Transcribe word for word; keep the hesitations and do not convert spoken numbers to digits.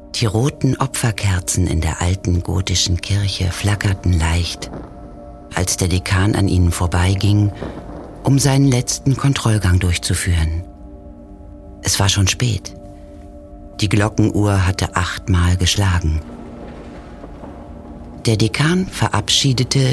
Die roten Opferkerzen in der alten gotischen Kirche flackerten leicht, als der Dekan an ihnen vorbeiging, um seinen letzten Kontrollgang durchzuführen. Es war schon spät. Die Glockenuhr hatte achtmal geschlagen. Der Dekan verabschiedete